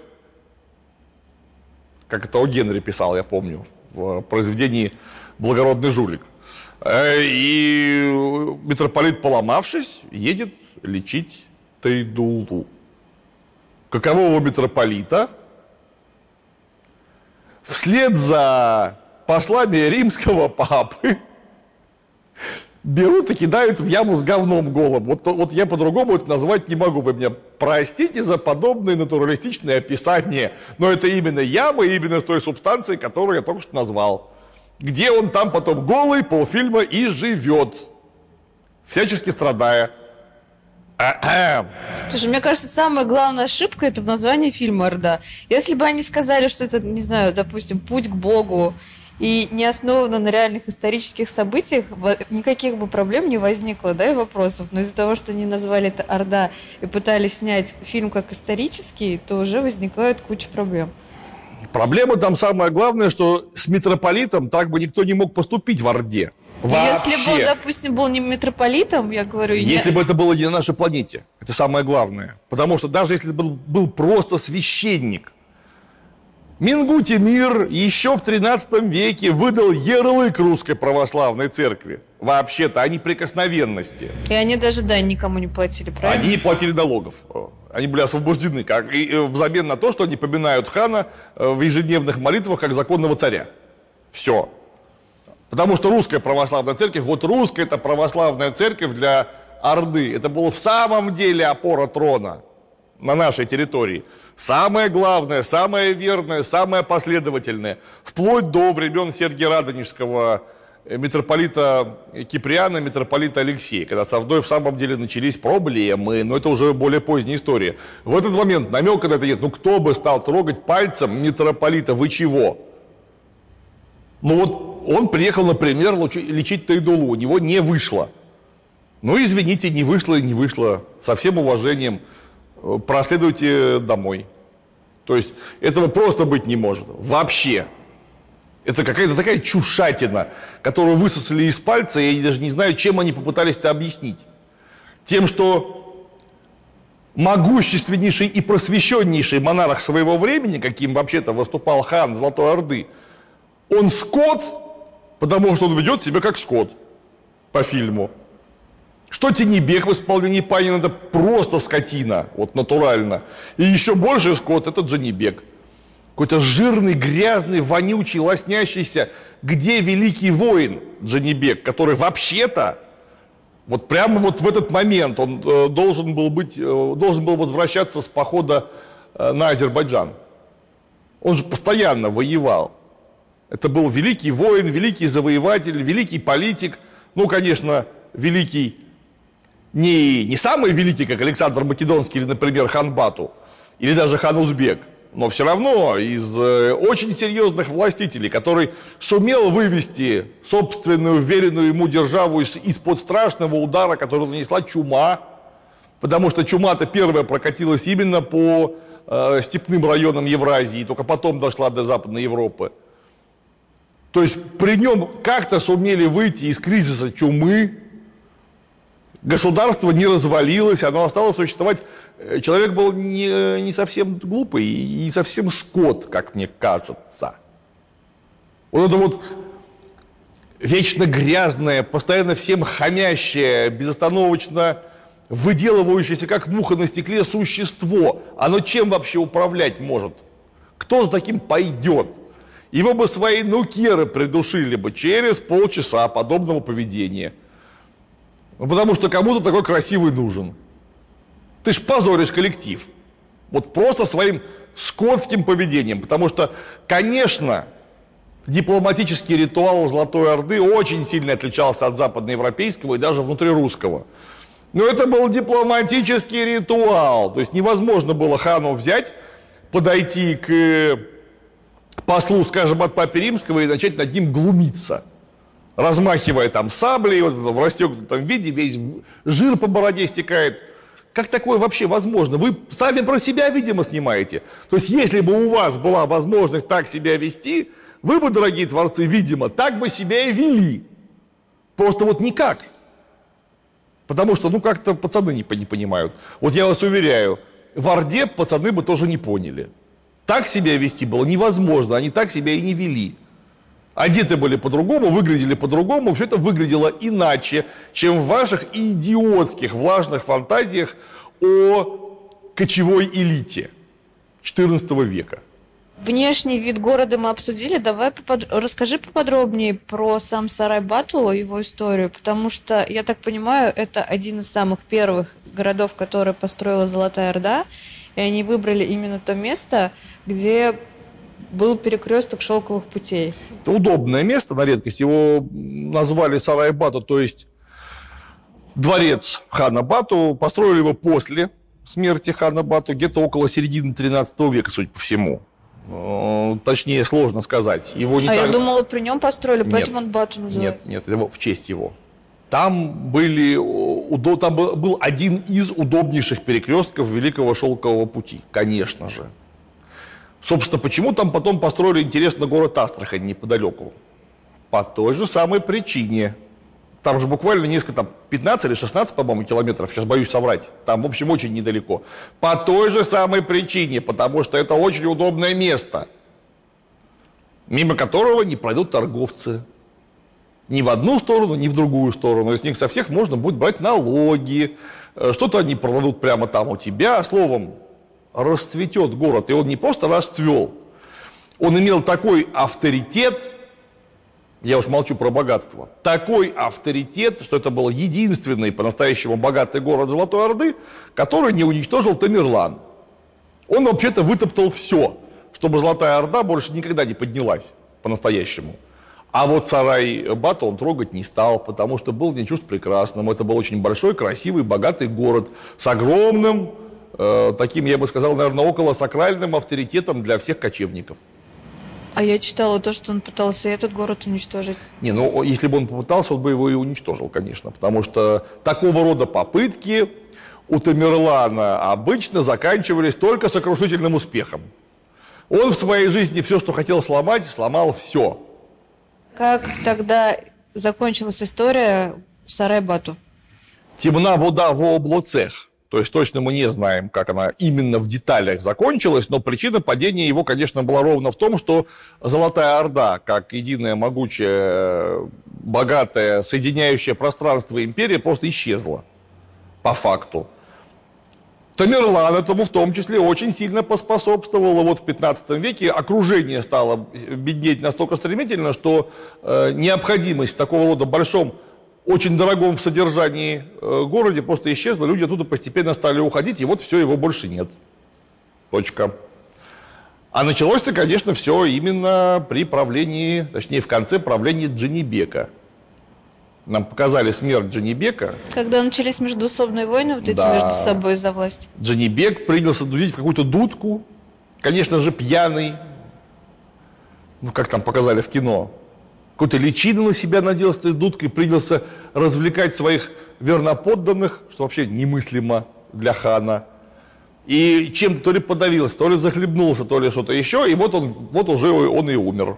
Как это о Генри писал, я помню, в произведении «Благородный жулик». И митрополит, поломавшись, едет лечить Тейдулу. Какового митрополита вслед за послами римского папы берут и кидают в яму с говном голым. Вот, вот я по-другому это назвать не могу. Вы меня простите за подобные натуралистичные описания, но это именно яма, именно с той субстанцией, которую я только что назвал. Где он там потом голый полфильма и живет, всячески страдая. А-а. Слушай, мне кажется, самая главная ошибка – это в названии фильма «Орда». Если бы они сказали, что это, не знаю, допустим, «Путь к Богу», и не основано на реальных исторических событиях, никаких бы проблем не возникло, да, и вопросов. Но из-за того, что они назвали это «Орда» и пытались снять фильм как исторический, то уже возникает куча проблем. Проблема там самое главное, что с митрополитом так бы никто не мог поступить в Орде. Вообще. Если бы он, допустим, был не митрополитом, я говорю... Если я... бы это было не на нашей планете, это самое главное. Потому что даже если бы был, был просто священник, Мингу Тимир еще в тринадцатом веке выдал ярлык русской православной церкви. Вообще-то о неприкосновенности. И они даже дань никому не платили, правильно? Они не платили налогов. Они были освобождены, как, и, и взамен на то, что они поминают хана в ежедневных молитвах как законного царя. Все. Потому что русская православная церковь, вот русская это православная церковь для Орды, это была в самом деле опора трона на нашей территории. Самое главное, самое верное, самое последовательное. Вплоть до времен Сергия Радонежского, митрополита Киприана, митрополита Алексея, когда с Ордой в самом деле начались проблемы, но это уже более поздняя история. В этот момент намека на это нет. Ну кто бы стал трогать пальцем митрополита, вы чего? Ну вот он приехал, например, лечить Тейдулу, у него не вышло. Ну извините, не вышло и не вышло. Со всем уважением проследуйте домой. То есть этого просто быть не может. Вообще. Это какая-то такая чушатина, которую высосали из пальца, я даже не знаю, чем они попытались это объяснить. Тем, что могущественнейший и просвещеннейший монарх своего времени, каким вообще-то выступал хан Золотой Орды, Он скот, потому что он ведет себя как скот по фильму. Что Тенебек в исполнении Панина, это просто скотина, вот натурально. И еще больше скот, это Джанибек. Какой-то жирный, грязный, вонючий, лоснящийся. Где великий воин Джанибек, который вообще-то, вот прямо вот в этот момент он э, должен был быть, э, должен был возвращаться с похода э, на Азербайджан. Он же постоянно воевал. Это был великий воин, великий завоеватель, великий политик. Ну, конечно, великий, не, не самый великий, как Александр Македонский или, например, хан Бату, или даже хан Узбек, но все равно из э, очень серьезных властителей, который сумел вывести собственную веренную ему державу из, из-под страшного удара, который нанесла чума, потому что чума-то первая прокатилась именно по э, степным районам Евразии, и только потом дошла до Западной Европы. То есть при нем как-то сумели выйти из кризиса чумы, государство не развалилось, оно осталось существовать. Человек был не, не совсем глупый и не совсем скот, как мне кажется. Вот это вот вечно грязное, постоянно всем хамящее, безостановочно выделывающееся, как муха на стекле, существо. Оно чем вообще управлять может? Кто с таким пойдет? Его бы свои нукеры придушили бы через полчаса подобного поведения. Ну, потому что кому-то такой красивый нужен. Ты ж позоришь коллектив. Вот просто своим скотским поведением. Потому что, конечно, дипломатический ритуал Золотой Орды очень сильно отличался от западноевропейского и даже внутрирусского. Но это был дипломатический ритуал. То есть невозможно было хану взять, подойти к послу, скажем, от Папы Римского и начать над ним глумиться. Размахивая там саблей, вот в расстегнутом виде, весь жир по бороде стекает. Как такое вообще возможно? Вы сами про себя, видимо, снимаете. То есть, если бы у вас была возможность так себя вести, вы бы, дорогие творцы, видимо, так бы себя и вели. Просто вот никак. Потому что, ну, как-то пацаны не, не понимают. Вот я вас уверяю, в Орде пацаны бы тоже не поняли. Так себя вести было невозможно, они так себя и не вели. Одеты были по-другому, выглядели по-другому, все это выглядело иначе, чем в ваших идиотских влажных фантазиях о кочевой элите четырнадцатого века. Внешний вид города мы обсудили. Давай попод... расскажи поподробнее про сам Сарай-Бату, его историю, потому что, я так понимаю, это один из самых первых городов, которые построила Золотая Орда, и они выбрали именно то место, где был перекресток шелковых путей. Это удобное место, на редкость. Его назвали Сарай-Бату, то есть дворец хана Бату. Построили его после смерти хана Бату, где-то около середины тринадцатого века, судя по всему. Точнее, сложно сказать. Его не а так... я думала, при нем построили, нет, поэтому он Бату называется. Нет, нет, его, в честь его. Там, были, там был один из удобнейших перекрестков Великого Шелкового пути, конечно же. Собственно, почему там потом построили, интересно, город Астрахань неподалеку? По той же самой причине. Там же буквально несколько, там, пятнадцать или шестнадцать, по-моему, километров, сейчас боюсь соврать. Там, в общем, очень недалеко. По той же самой причине, потому что это очень удобное место, мимо которого не пройдут торговцы. Ни в одну сторону, ни в другую сторону. Из них со всех можно будет брать налоги. Что-то они продадут прямо там у тебя. Словом, расцветет город. И он не просто расцвел. Он имел такой авторитет, я уж молчу про богатство, такой авторитет, что это был единственный по-настоящему богатый город Золотой Орды, который не уничтожил Тамерлан. Он вообще-то вытоптал все, чтобы Золотая Орда больше никогда не поднялась по-настоящему. А вот Сарай-Бату он трогать не стал, потому что был не чужд прекрасным. Это был очень большой, красивый, богатый город с огромным, э, таким, я бы сказал, наверное, около сакральным авторитетом для всех кочевников. А я читала то, что он пытался этот город уничтожить. Не, ну, если бы он попытался, он бы его и уничтожил, конечно. Потому что такого рода попытки у Тамерлана обычно заканчивались только сокрушительным успехом. Он в своей жизни все, что хотел сломать, сломал все. Как тогда закончилась история Сарай-Бату? Темна вода в облоцех. То То есть точно мы не знаем, как она именно в деталях закончилась, но причина падения его, конечно, была ровно в том, что Золотая Орда, как единая, могучая, богатая, соединяющая пространство империя, просто исчезла по факту. Тамерлан этому в том числе очень сильно поспособствовал. Вот в пятнадцатом веке окружение стало беднеть настолько стремительно, что э, необходимость в такого рода большом, очень дорогом в содержании э, городе просто исчезла. Люди оттуда постепенно стали уходить, и вот все, его больше нет. Точка. А началось-то, конечно, все именно при правлении, точнее, в конце правления Джанибека. Нам показали смерть Джанибека. Когда начались междоусобные войны, вот эти Да. между собой за власть. Джанибек принялся дудить в какую-то дудку, конечно же, пьяный, ну, как там показали в кино. Какую-то личину на себя надел с этой дудкой, принялся развлекать своих верноподданных, что вообще немыслимо для хана. И чем-то то ли подавился, то ли захлебнулся, то ли что-то еще, и вот он, вот уже он и умер.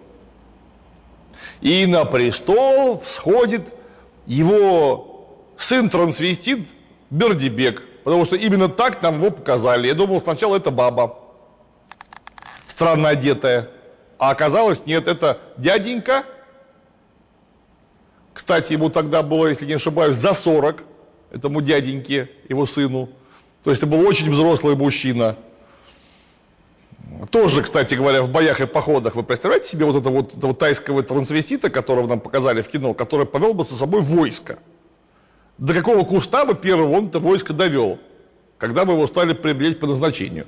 И на престол всходит его сын-трансвестит Бердибек, потому что именно так нам его показали. Я думал, сначала это баба, странно одетая, а оказалось, нет, это дяденька. Кстати, ему тогда было, если не ошибаюсь, за сорок, этому дяденьке, его сыну. То есть это был очень взрослый мужчина. Тоже, кстати говоря, в боях и походах. Вы представляете себе вот этого вот, этого тайского трансвестита, которого нам показали в кино, который повел бы со собой войско? До какого куста бы первого он это войско довел, когда бы его стали применять по назначению?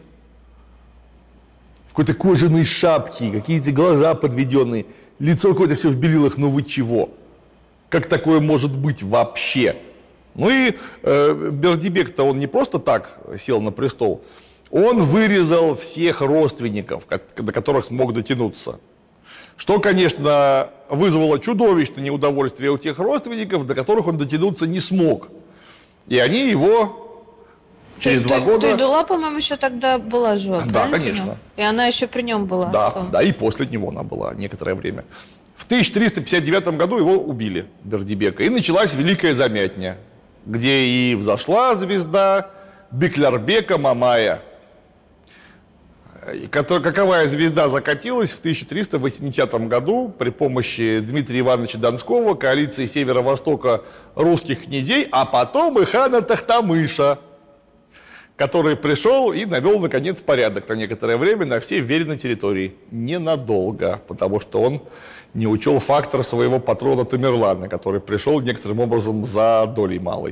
В какой-то кожаной шапке, какие-то глаза подведенные, лицо какое-то все в белилах, ну вы чего? Как такое может быть вообще? Ну и э, Бердибек-то он не просто так сел на престол, он вырезал всех родственников, до которых смог дотянуться. Что, конечно, вызвало чудовищное неудовольствие у тех родственников, до которых он дотянуться не смог. И они его через два года... Тойдула, по-моему, еще тогда была жива, Да, правильно конечно. понимаю? И она еще при нем была. Да, О. да, и после него она была некоторое время. В тысяча триста пятьдесят девятом году его убили, Бердибека, и началась Великая Замятня, где и взошла звезда Беклярбека Мамая. Каковая звезда закатилась в тысяча триста восьмидесятом году при помощи Дмитрия Ивановича Донского, коалиции северо-востока русских князей, а потом и хана Тахтамыша, который пришел и навел, наконец, порядок на некоторое время на всей вверенной территории. Ненадолго, потому что он не учел фактор своего патрона Тамерлана, который пришел некоторым образом за долей малой.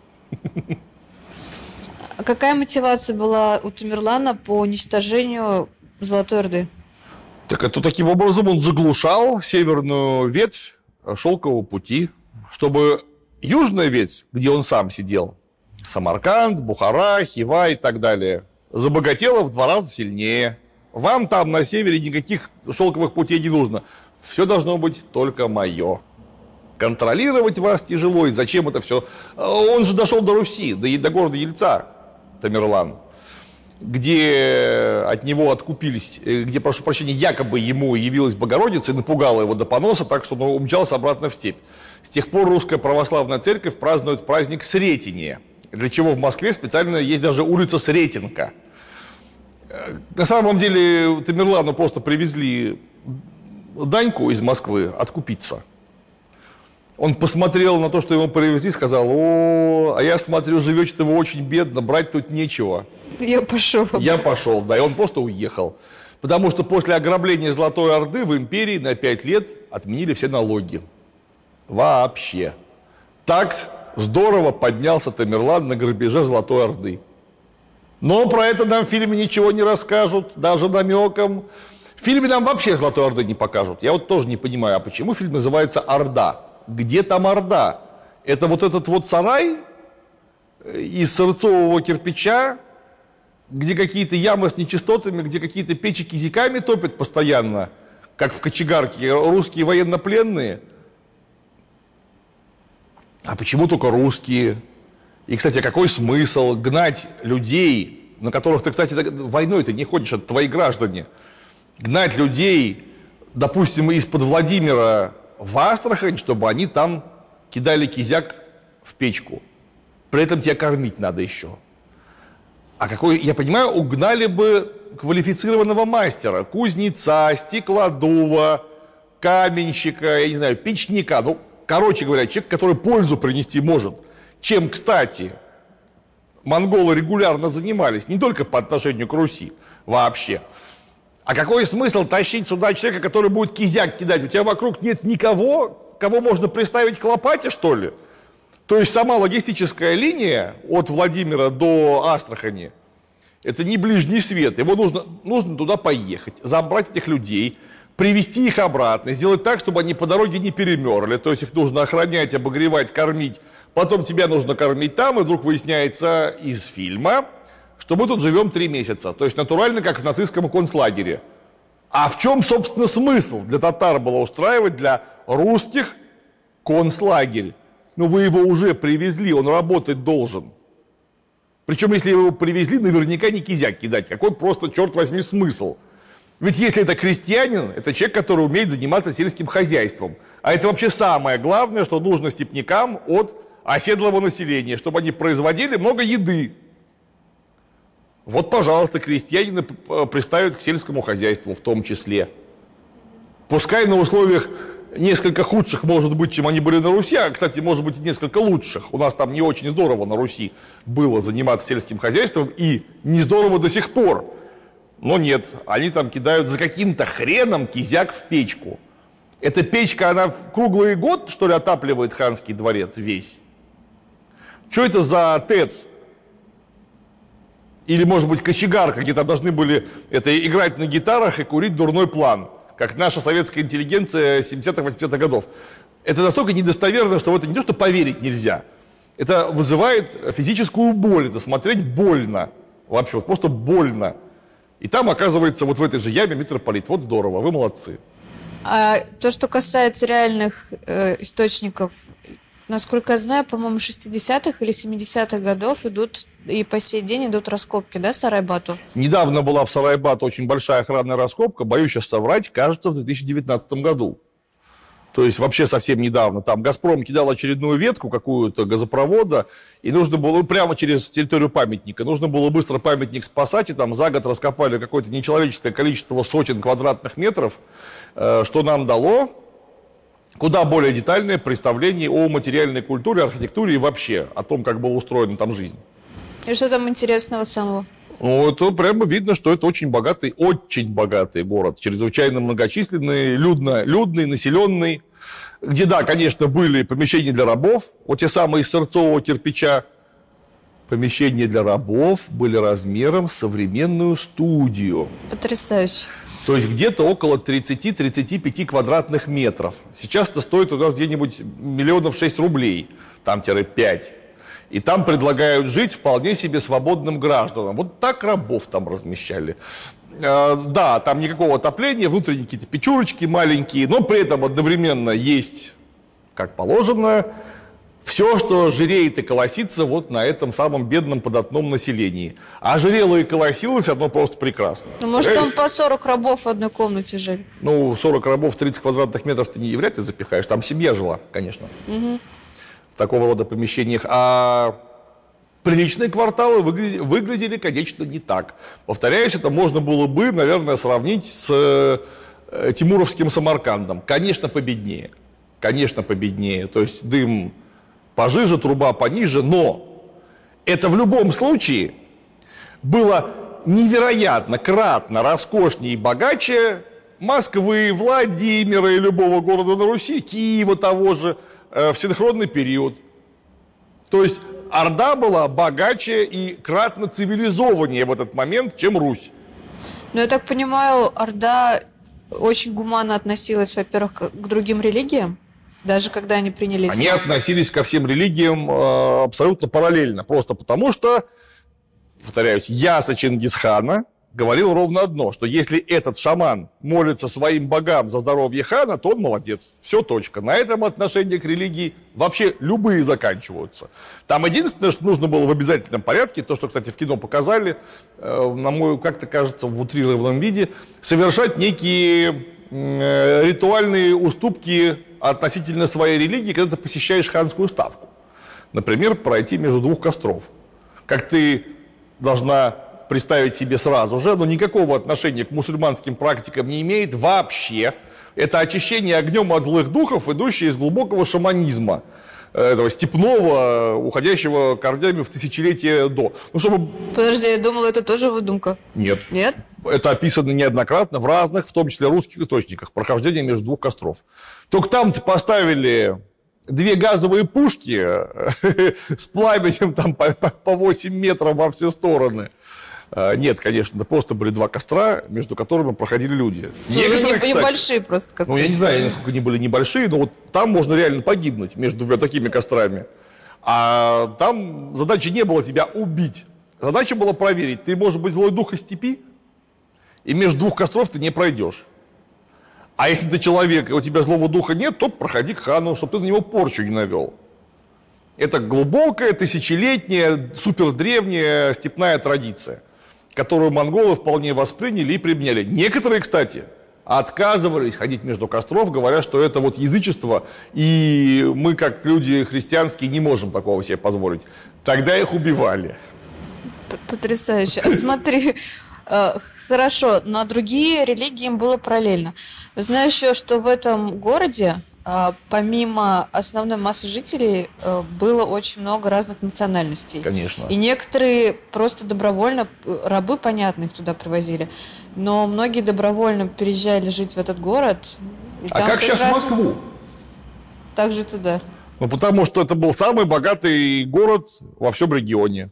А какая мотивация была у Тамерлана по уничтожению Золотой Орды? Так это таким образом он заглушал северную ветвь шелкового пути, чтобы южная ветвь, где он сам сидел, Самарканд, Бухара, Хива и так далее, забогатела в два раза сильнее. Вам там на севере никаких шелковых путей не нужно. Все должно быть только мое. Контролировать вас тяжело, и зачем это все? Он же дошел до Руси, до, до города Ельца, Тамерлан, где от него откупились, где, прошу прощения, якобы ему явилась Богородица и напугала его до поноса, так что он умчался обратно в степь. С тех пор Русская Православная Церковь празднует праздник Сретения, для чего в Москве специально есть даже улица Сретенка. На самом деле Тамерлану просто привезли Даньку из Москвы откупиться. Он посмотрел на то, что ему привезли, сказал: о, а я смотрю, живете-то вы очень бедно, брать тут нечего. Я пошел. Я пошел, да, и он просто уехал. Потому что после ограбления Золотой Орды в империи на пять лет отменили все налоги. Вообще. Так здорово поднялся Тамерлан на грабеже Золотой Орды. Но про это нам в фильме ничего не расскажут, даже намеком. В фильме нам вообще Золотой Орды не покажут. Я вот тоже не понимаю, а почему фильм называется «Орда»? Где там Орда? Это вот этот вот сарай из сырцового кирпича, где какие-то ямы с нечистотами, где какие-то печи кизиками топят постоянно, как в кочегарке, русские военнопленные. А почему только русские? И, кстати, какой смысл гнать людей, на которых ты, кстати, войной-то не ходишь, это твои граждане, гнать людей, допустим, из-под Владимира в Астрахань, чтобы они там кидали кизяк в печку. При этом тебя кормить надо еще. А какой, я понимаю, угнали бы квалифицированного мастера, кузнеца, стеклодува, каменщика, я не знаю, печника. Ну, короче говоря, человек, который пользу принести может. Чем, кстати, монголы регулярно занимались, не только по отношению к Руси вообще. А какой смысл тащить сюда человека, который будет кизяк кидать? У тебя вокруг нет никого, кого можно приставить к лопате, что ли? То есть сама логистическая линия от Владимира до Астрахани – это не ближний свет. Его нужно, нужно туда поехать, забрать этих людей, привезти их обратно, сделать так, чтобы они по дороге не перемерли. То есть их нужно охранять, обогревать, кормить. Потом тебя нужно кормить там, и вдруг выясняется из фильма, что мы тут живем три месяца. То есть натурально, как в нацистском концлагере. А в чем, собственно, смысл для татар было устраивать для русских концлагерь? Ну, вы его уже привезли, он работать должен. Причем, если его привезли, наверняка не кизяк кидать. Какой просто, черт возьми, смысл? Ведь если это крестьянин, это человек, который умеет заниматься сельским хозяйством. А это вообще самое главное, что нужно степнякам от оседлого населения, чтобы они производили много еды. Вот, пожалуйста, крестьянина приставят к сельскому хозяйству в том числе. Пускай на условиях несколько худших, может быть, чем они были на Руси, а, кстати, может быть, и несколько лучших. У нас там не очень здорово на Руси было заниматься сельским хозяйством, и не здорово до сих пор. Но нет, они там кидают за каким-то хреном кизяк в печку. Эта печка, она в круглый год, что ли, отапливает ханский дворец весь? Что это за ТЭЦ? Или, может быть, кочегарка, где там должны были это, играть на гитарах и курить дурной план, как наша советская интеллигенция семидесятых-восьмидесятых годов. Это настолько недостоверно, что в это не то, что поверить нельзя. Это вызывает физическую боль, это смотреть больно. Вообще, вот просто больно. И там, оказывается, вот в этой же яме митрополит. Вот здорово, вы молодцы. А то, что касается реальных э, источников, насколько я знаю, по-моему, шестидесятых или семидесятых годов идут, и по сей день идут раскопки, да, Сарай-Бату? Недавно была в Сарай-Бату очень большая охранная раскопка, боюсь сейчас соврать, кажется, в две тысячи девятнадцатом году. То есть вообще совсем недавно. Там «Газпром» кидал очередную ветку какую-то газопровода, и нужно было прямо через территорию памятника. Нужно было быстро памятник спасать, и там за год раскопали какое-то нечеловеческое количество сотен квадратных метров, что нам дало куда более детальное представление о материальной культуре, архитектуре и вообще о том, как была устроена там жизнь. И что там интересного самого? Ну, это прямо видно, что это очень богатый, очень богатый город, чрезвычайно многочисленный, людно, людный, населенный, где, да, конечно, были помещения для рабов, вот те самые из сырцового кирпича. Помещения для рабов были размером с современную студию. Потрясающе. То есть где-то около тридцати-тридцати пяти квадратных метров. Сейчас это стоит у нас где-нибудь миллионов шесть рублей, там тире пять. И там предлагают жить вполне себе свободным гражданам. Вот так рабов там размещали. Э, да, там никакого отопления, внутренние какие-то печурочки маленькие, но при этом одновременно есть, как положено, все, что жиреет и колосится вот на этом самом бедном податном населении. А жирело и колосилось одно просто прекрасно. Ну, может, там по сорок рабов в одной комнате жили? Ну, сорок рабов, тридцать квадратных метров ты не вряд ли запихаешь. Там семья жила, конечно. Угу. В такого рода помещениях. А приличные кварталы выглядели, выглядели, конечно, не так. Повторяюсь, это можно было бы, наверное, сравнить с э, тимуровским Самаркандом. Конечно, победнее. Конечно, победнее. То есть дым пожиже, труба пониже, но это в любом случае было невероятно, кратно, роскошнее и богаче Москвы, Владимира и любого города на Руси, Киева того же, э, в синхронный период. То есть Орда была богаче и кратно цивилизованнее в этот момент, чем Русь. Ну, я так понимаю, Орда очень гуманно относилась, во-первых, к другим религиям, даже когда они приняли ислам. Они относились ко всем религиям э, абсолютно параллельно, просто потому что, повторяюсь, Яса Чингисхана говорил ровно одно, что если этот шаман молится своим богам за здоровье хана, то он молодец. Все, точка. На этом отношения к религии вообще любые заканчиваются. Там единственное, что нужно было в обязательном порядке, то, что, кстати, в кино показали, э, на мой, как-то кажется, в утрированном виде, совершать некие э, ритуальные уступки относительно своей религии, когда ты посещаешь ханскую ставку. Например, пройти между двух костров. Как ты должна представить себе сразу же, но никакого отношения к мусульманским практикам не имеет вообще. Это очищение огнем от злых духов, идущее из глубокого шаманизма, этого степного, уходящего корнями в тысячелетия до. Ну, чтобы... Подожди, я думала, это тоже выдумка. Нет. Нет? Это описано неоднократно в разных, в том числе русских источниках, прохождение между двух костров. Только там-то поставили две газовые пушки с пламенем там по, по, по восемь метров во все стороны. Нет, конечно, это просто были два костра, между которыми проходили люди. Ну, Некоторые, кстати, небольшие просто костры. Ну, я не знаю, насколько они были небольшие, но вот там можно реально погибнуть между двумя такими кострами. А там задачи не было тебя убить. Задача была проверить, ты, может быть, злой дух из степи, и между двух костров ты не пройдешь. А если ты человек, и у тебя злого духа нет, то проходи к хану, чтобы ты на него порчу не навел. Это глубокая, тысячелетняя, супердревняя степная традиция, которую монголы вполне восприняли и применяли. Некоторые, кстати, отказывались ходить между костров, говоря, что это вот язычество, и мы, как люди христианские, не можем такого себе позволить. Тогда их убивали. Потрясающе. А смотри, хорошо, но другие религии им было параллельно. Знаю еще, что в этом городе, помимо основной массы жителей, было очень много разных национальностей. Конечно. И некоторые просто добровольно, рабы, понятно, их туда привозили, но многие добровольно переезжали жить в этот город. А как сейчас в Москву? Так же туда. Ну, потому что это был самый богатый город во всем регионе.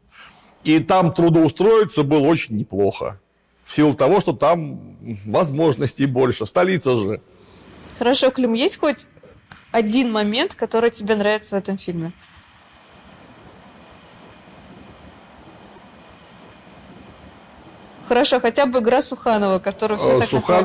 И там трудоустроиться было очень неплохо. В силу того, что там возможностей больше. Столица же. Хорошо, Клим, есть хоть один момент, который тебе нравится в этом фильме? Хорошо, хотя бы игра Суханова, которую все так Суханов